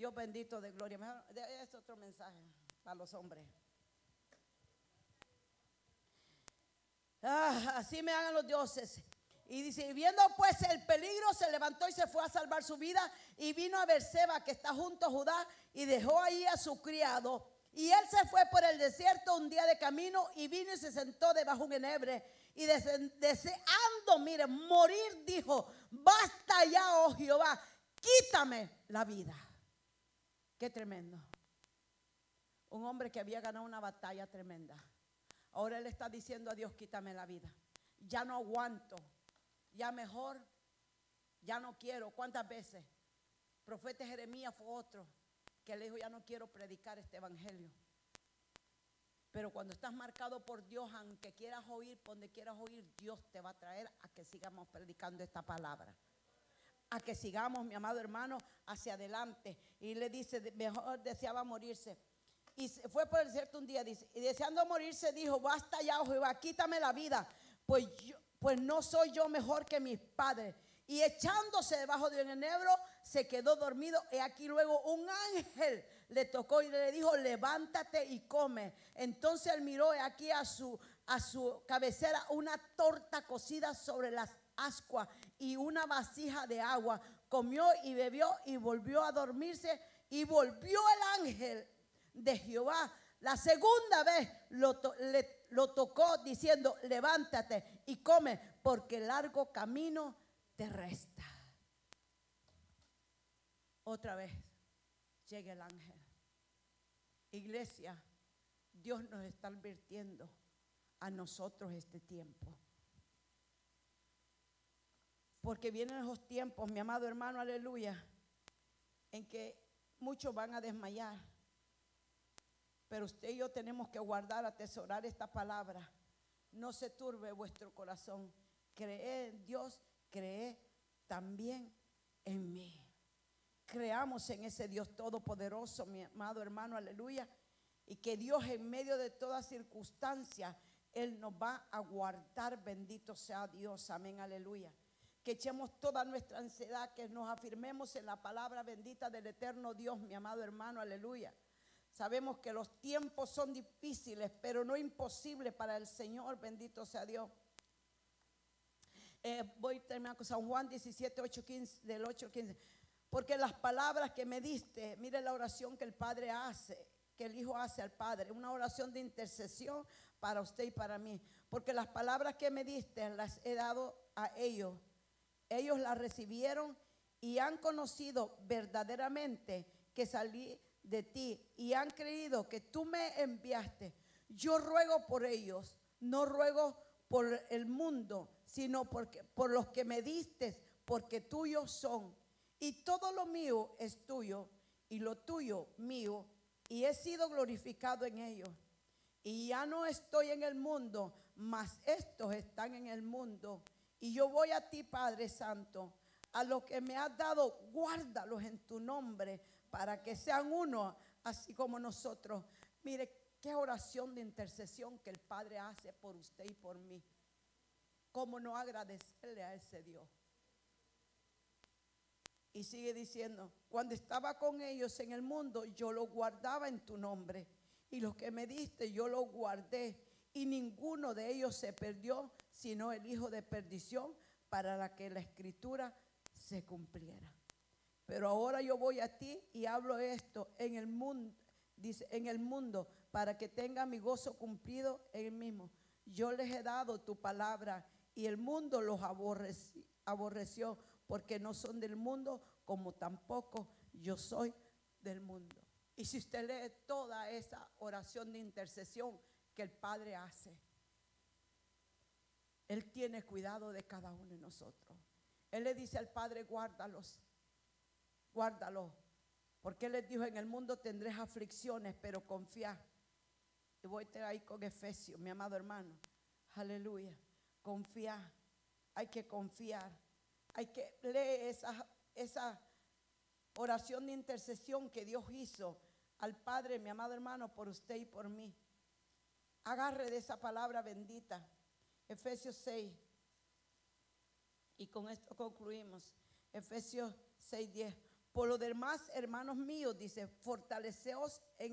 Dios bendito de gloria. Mejor, es otro mensaje para los hombres. Así me hagan los dioses. Y dice, y viendo pues el peligro, se levantó y se fue a salvar su vida. Y vino a Berseba, que está junto a Judá, y dejó ahí a su criado. Y él se fue por el desierto un día de camino, y vino y se sentó debajo un enhebre. Y deseando, mire, morir, dijo, basta ya, oh Jehová, quítame la vida. Qué tremendo. Un hombre que había ganado una batalla tremenda. Ahora él está diciendo a Dios, quítame la vida. Ya no aguanto. Ya mejor, ya no quiero. ¿Cuántas veces? Profeta Jeremías fue otro que le dijo, ya no quiero predicar este evangelio. Pero cuando estás marcado por Dios, aunque quieras oír, por donde quieras oír, Dios te va a traer a que sigamos predicando esta palabra. A que sigamos, mi amado hermano, hacia adelante. Y le dice, mejor deseaba morirse. Y fue por el desierto un día, dice, y deseando morirse dijo, basta ya, oh Jehová, quítame la vida, pues no soy yo mejor que mis padres. Y echándose debajo de un enebro, se quedó dormido. Y aquí luego un ángel le tocó y le dijo, levántate y come. Entonces él miró, y aquí a su cabecera una torta cocida sobre las ascuas y una vasija de agua. Comió y bebió y volvió a dormirse. Y volvió el ángel de Jehová la segunda vez, lo tocó diciendo, levántate y come, porque largo camino te resta. Otra vez llega el ángel. Iglesia, Dios nos está advirtiendo a nosotros este tiempo, porque vienen esos tiempos, mi amado hermano, aleluya, en que muchos van a desmayar. Pero usted y yo tenemos que guardar, atesorar esta palabra. No se turbe vuestro corazón. Cree en Dios, cree también en mí. Creamos en ese Dios todopoderoso, mi amado hermano, aleluya. Y que Dios en medio de toda circunstancia, Él nos va a guardar. Bendito sea Dios, amén, aleluya. Que echemos toda nuestra ansiedad, que nos afirmemos en la palabra bendita del eterno Dios, mi amado hermano, aleluya. Sabemos que los tiempos son difíciles, pero no imposibles para el Señor, bendito sea Dios. Voy a terminar con San Juan 17, 8, 15, del 8 al 15. Porque las palabras que me diste, mire la oración que el Padre hace, que el Hijo hace al Padre, una oración de intercesión para usted y para mí. Porque las palabras que me diste las he dado a ellos. Ellos las recibieron y han conocido verdaderamente que salí de ti y han creído que tú me enviaste. Yo ruego por ellos, no ruego por el mundo, sino por los que me diste, porque tuyos son. Y todo lo mío es tuyo y lo tuyo mío, y he sido glorificado en ellos. Y ya no estoy en el mundo, mas estos están en el mundo. Y yo voy a ti, Padre Santo, a los que me has dado, guárdalos en tu nombre, para que sean uno, así como nosotros. Mire, qué oración de intercesión que el Padre hace por usted y por mí. ¿Cómo no agradecerle a ese Dios? Y sigue diciendo, cuando estaba con ellos en el mundo, yo los guardaba en tu nombre. Y los que me diste, yo los guardé. Y ninguno de ellos se perdió, sino el hijo de perdición, para que la escritura se cumpliera. Pero ahora yo voy a ti y hablo esto en el mundo, dice, en el mundo, para que tenga mi gozo cumplido en el mismo. Yo les he dado tu palabra y el mundo los aborreció, porque no son del mundo, como tampoco yo soy del mundo. Y si usted lee toda esa oración de intercesión que el Padre hace, Él tiene cuidado de cada uno de nosotros. Él le dice al Padre, guárdalos, porque Él les dijo, en el mundo tendréis aflicciones, pero confiad. Y voy a estar ahí con Efesios, mi amado hermano, aleluya. Confiar, hay que confiar, hay que leer esa oración de intercesión que Dios hizo al Padre, mi amado hermano, por usted y por mí. Agarre de esa palabra bendita, Efesios 6, y con esto concluimos. Efesios 6:10. Por lo demás, hermanos míos, dice, fortaleceos en